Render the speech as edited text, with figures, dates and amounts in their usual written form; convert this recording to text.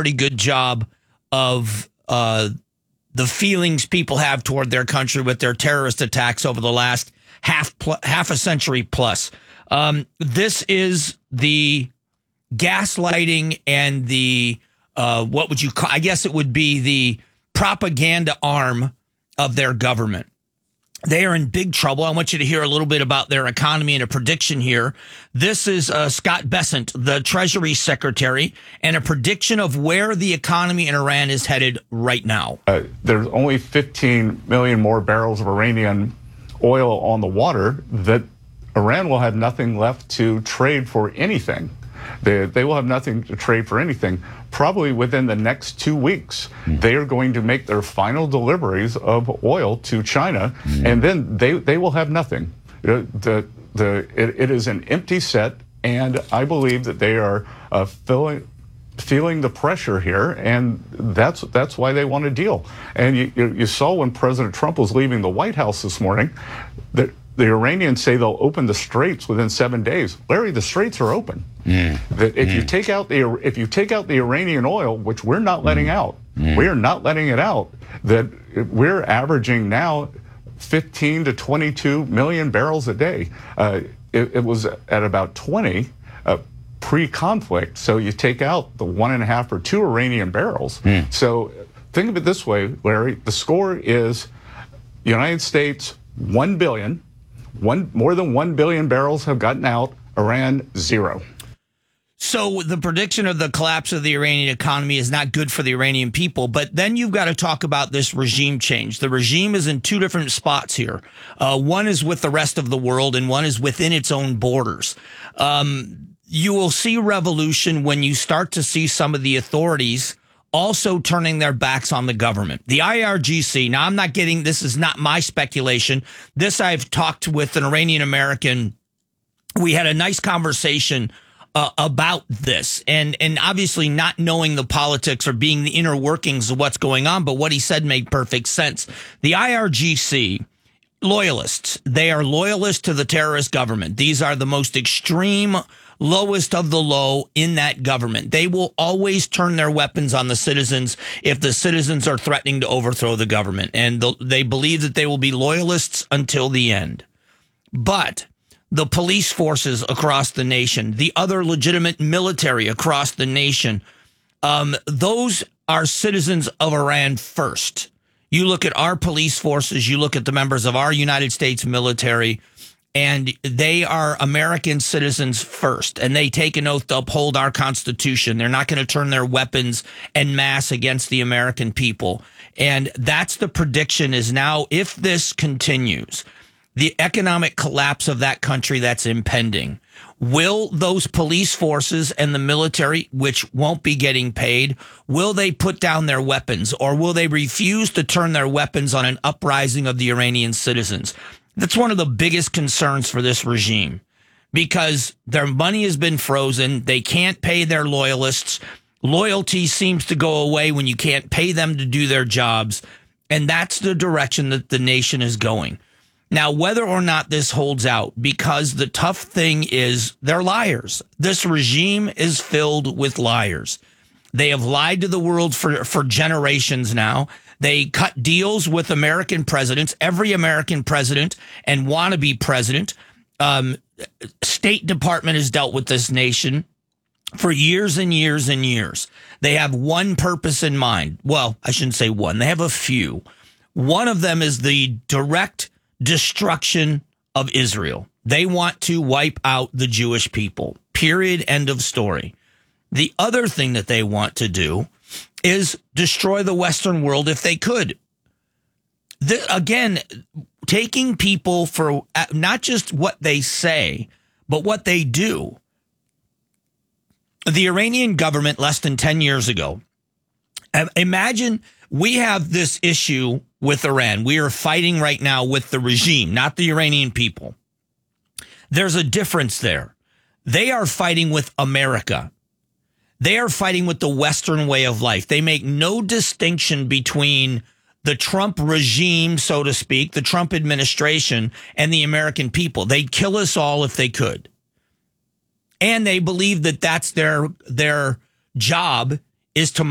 pretty good job of the feelings people have toward their country with their terrorist attacks over the last half a century plus. This is the gaslighting and the what would you call? I guess it would be the propaganda arm of their government. They are in big trouble. I want you to hear a little bit about their economy and a prediction here. This is Scott Bessent, the Treasury Secretary, and a prediction of where the economy in Iran is headed right now. There's only 15 million more barrels of Iranian oil on the water that Iran will have nothing left to trade for anything. They will have nothing to trade for anything. Probably within the next 2 weeks, they are going to make their final deliveries of oil to China, and then they will have nothing. It is an empty set, and I believe that they are feeling the pressure here, and that's why they want a deal. And you saw when President Trump was leaving the White House this morning that the Iranians say they'll open the straits within 7 days. Larry, the straits are open. That if you take out the Iranian oil, which we're not letting out, we are not letting it out. That we're averaging now 15 to 22 million barrels a day. It was at about 20 pre-conflict. So you take out the 1.5 or 2 Iranian barrels. So think of it this way, Larry. The score is United States 1 billion. More than 1 billion barrels have gotten out. Iran 0. So the prediction of the collapse of the Iranian economy is not good for the Iranian people. But then you've got to talk about this regime change. The regime is in 2 different spots here. One is with the rest of the world, and one is within its own borders. You will see revolution when you start to see some of the authorities also turning their backs on the government. The IRGC, now I'm not getting, this is not my speculation. This I've talked with an Iranian American. We had a nice conversation about this, and obviously not knowing the politics or being the inner workings of what's going on, but what he said made perfect sense. The IRGC, loyalists, they are loyalists to the terrorist government. These are the most extreme, lowest of the low in that government. They will always turn their weapons on the citizens if the citizens are threatening to overthrow the government. And they believe that they will be loyalists until the end. But the police forces across the nation, the other legitimate military across the nation, those are citizens of Iran first. You look at our police forces, you look at the members of our United States military, and they are American citizens first, and they take an oath to uphold our Constitution. They're not going to turn their weapons en masse against the American people. And that's the prediction is now, if this continues, the economic collapse of that country that's impending, will those police forces and the military, which won't be getting paid, will they put down their weapons, or will they refuse to turn their weapons on an uprising of the Iranian citizens? That's one of the biggest concerns for this regime, because their money has been frozen. They can't pay their loyalists. Loyalty seems to go away when you can't pay them to do their jobs. And that's the direction that the nation is going. Now, whether or not this holds out, because the tough thing is they're liars. This regime is filled with liars. They have lied to the world for generations now. They cut deals with American presidents, every American president and wannabe president. State Department has dealt with this nation for years and years and years. They have one purpose in mind. Well, I shouldn't say one. They have a few. One of them is the direct destruction of Israel. They want to wipe out the Jewish people. Period. End of story. The other thing that they want to do is destroy the Western world if they could. Again, taking people for not just what they say, but what they do. The Iranian government less than 10 years ago, imagine we have this issue with Iran. We are fighting right now with the regime, not the Iranian people. There's a difference there. They are fighting with America. They are fighting with the Western way of life. They make no distinction between the Trump regime, so to speak, the Trump administration, and the American people. They'd kill us all if they could. And they believe that that's their job is to